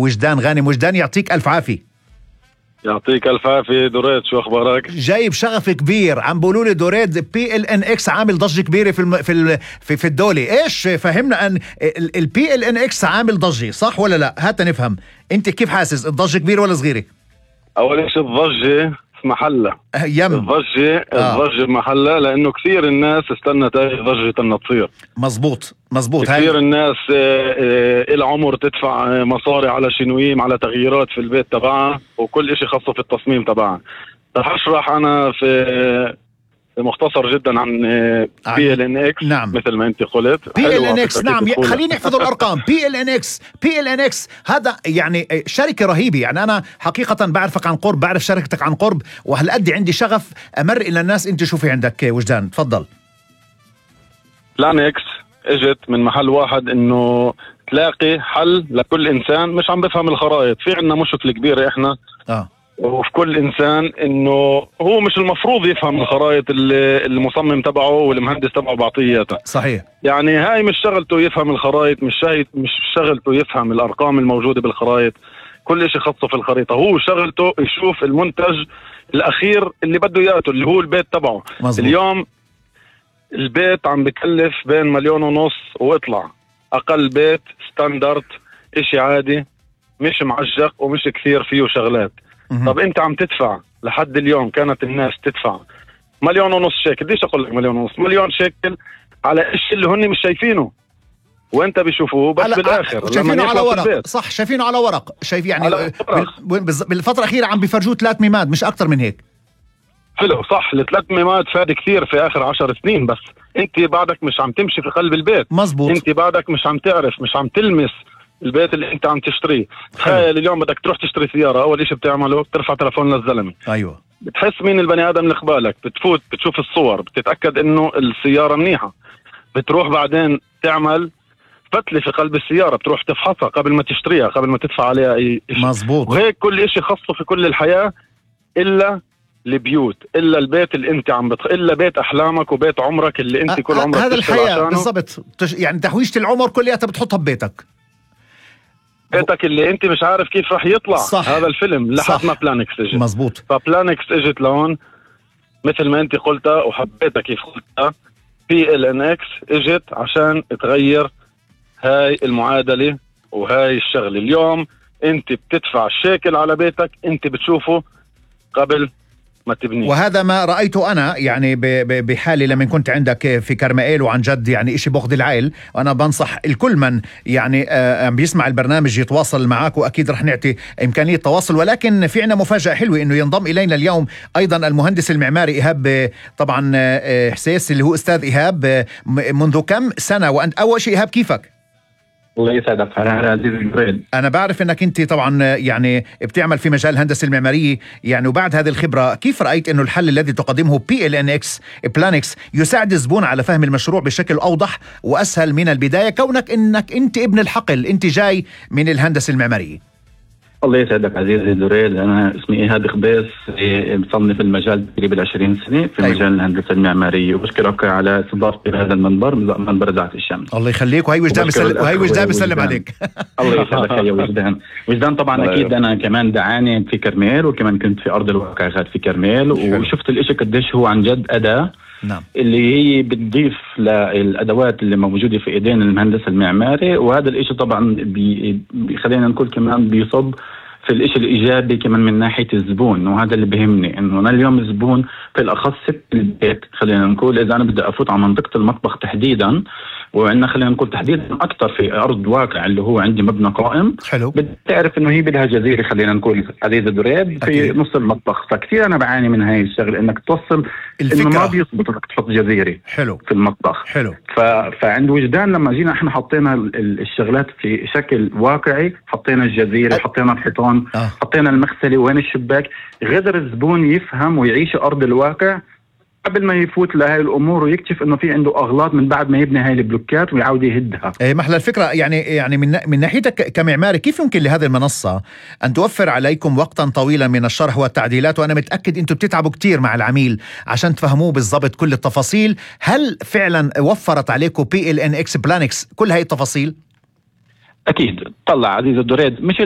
وجدان غانم. وجدان يعطيك الف عافيه. يعطيك الف عافيه دريد، شو اخبارك؟ جايب شغف كبير. عم بيقولوا لي دريد PLNX عامل ضجه كبيره في الدوله. ايش فهمنا ان PLNX عامل ضجه صح ولا لا؟ هات نفهم، انت كيف حاسس؟ الضجه كبيره ولا صغيره؟ اول شيء الضجه في محلها. الضجه بمحلها، لانه كثير الناس استنت هاي ضجه انها تصير. مزبوط كثير الناس العمر تدفع مصاري على شنويم، على تغييرات في البيت تبعها، وكل اشي خاصه في التصميم تبعها. رح اشرح انا في مختصر جدا عن PLNX. نعم. مثل ما انت قلت PLNX. نعم، خلينا نحفظ الارقام. PLNX هذا يعني شركه رهيبه. يعني انا حقيقه بعرفك عن قرب، بعرف شركتك عن قرب، وهالقد عندي شغف امر الى الناس. انت شو في عندك وجدان؟ تفضل. PLNX اجت من محل واحد، انه تلاقي حل لكل انسان مش عم بفهم الخرائط. في عنا مشكله كبيره احنا وفي كل انسان، انه هو مش المفروض يفهم الخرائط اللي المصمم تبعه والمهندس تبعه بعطيه اياها. صحيح. يعني هاي مش شغلته يفهم الخرائط، مش شغلته يفهم الارقام الموجوده بالخرائط. كل شيء خاصه في الخريطه، هو شغلته يشوف المنتج الاخير اللي بده اياه، اللي هو البيت تبعه. مزبوط. اليوم البيت عم بكلف بين 1.5 مليون واطلع. اقل بيت ستاندرد، اشي عادي، مش معجق ومش كثير فيه شغلات. طب انت عم تدفع لحد اليوم، كانت الناس تدفع 1.5 مليون شيكل. بديش اقول لك 1.5 مليون، مليون شيكل على اشي اللي هن مش شايفينه وانت بيشوفوه بس بالاخر شايفينه على ورق. صح، شايفينه على ورق. شايف يعني بالفترة الأخيرة عم بيفرجوه 3 ميمات مش أكتر من هيك. حلو، صح. ال3 ميمات فاد كثير في آخر 10 سنين، بس انت بعدك مش عم تمشي في قلب البيت. مزبوط. انت بعدك مش عم تعرف، مش عم تلمس البيت اللي انت عم تشتريه. تخيل اليوم بدك تروح تشتري سيارة، اول اشي بتعمله بترفع تلفون للزلمة. ايوه. بتحس مين البني ادم اللي قبالك، بتفوت بتشوف الصور، بتتأكد انه السيارة منيحة، بتروح بعدين تعمل فتلة في قلب السيارة، بتروح تفحصها قبل ما تشتريها، قبل ما تدفع عليها اي اشي. مزبوط. وهيك كل اشي خاصه في كل الحياة، الا البيوت، الا البيت اللي انت الا بيت احلامك وبيت عمرك اللي انت كل عمرك هذا الحياة بالضبط. يعني تحويشة العمر كلها بتحطها ببيتك، بيتك اللي انت مش عارف كيف راح يطلع. صح. هذا الفيلم لحد ما بلانكس اجت. مزبوط. فبلانكس اجت لون مثل ما انت قلتها وحبيتها كيف قلتها. PLNX اجت عشان تغير هاي المعادلة وهاي الشغل. اليوم انت بتدفع شيكل على بيتك انت بتشوفه قبل ما تبنيه. وهذا ما رأيته أنا يعني بحالي لما كنت عندك في كرمائيل، وعن جد يعني إشي بغض العيل. وأنا بنصح الكل من يعني بيسمع البرنامج يتواصل معك، وأكيد رح نعطي إمكانية تواصل. ولكن في عنا مفاجأة حلوة إنه ينضم إلينا اليوم أيضا المهندس المعماري إيهاب طبعا حسيس، اللي هو أستاذ إيهاب منذ كم سنة. وأنت أول شيء إيهاب كيفك؟ الله يسعدك عزيز الجريد. أنا بعرف أنك أنت طبعا يعني بتعمل في مجال الهندسة المعمارية يعني، وبعد هذه الخبرة كيف رأيت أنه الحل الذي تقدمه PLNX يساعد الزبون على فهم المشروع بشكل أوضح وأسهل من البداية، كونك أنك أنت ابن الحقل، أنت جاي من الهندسة المعمارية؟ الله يسعدك عزيزي دريد. أنا اسمي إيهاب خبيس، مصنف المجال تقريبا 20 سنة في مجال الهندسة المعمارية، وبشكرك على استضافتي بهذا المنبر، منبر ذات الشمس. الله يخليك. وهي وجدان بيسلم عليك. الله يسعدك يا وجدان طبعا أكيد أنا كمان دعاني في كرميل، وكمان كنت في أرض الواقع في كرميل، وشفت الإشي قديش هو عن جد أداة. نعم. اللي هي بتضيف للأدوات اللي موجودة في إيدين المهندس المعماري، وهذا الإشي طبعا خلينا نقول كمان بيصب في الإشي الإيجابي كمان من ناحية الزبون. وهذا اللي بيهمني، إنه أنا اليوم الزبون في الأخص البيت، خلينا نقول إذا أنا بدي أفوت على منطقة المطبخ تحديدا، وعندنا خلينا نقول تحديدا أكثر في أرض واقع اللي هو عندي مبنى قائم. حلو. بتعرف إنه هي بدها جزيرة، خلينا نقول عزيز الدريب، في نص المطبخ. فكثير أنا بعاني من هاي الشغل، إنك توصل إنه ما بيصبط إنك تحط جزيرة حلو في المطبخ. حلو. فعند وجدان لما جينا إحنا حطينا الشغلات في شكل واقعي، حطينا الجزيرة، حطينا الحيطان، حطينا المغسلة وين الشباك، غدر الزبون يفهم ويعيش أرض الواقع قبل ما يفوت لهاي الأمور ويكتشف إنه في عنده أغلاط من بعد ما يبني هاي البلوكات ويعاود يهدها. محلى الفكرة. يعني من ناحيتك كمعماري، كيف يمكن لهذه المنصة أن توفر عليكم وقتا طويلا من الشرح والتعديلات؟ وأنا متأكد أنتم بتتعبوا كتير مع العميل عشان تفهموه بالضبط كل التفاصيل. هل فعلا وفرت عليكم PLNX كل هاي التفاصيل؟ أكيد. طلع عزيز الدريد، مش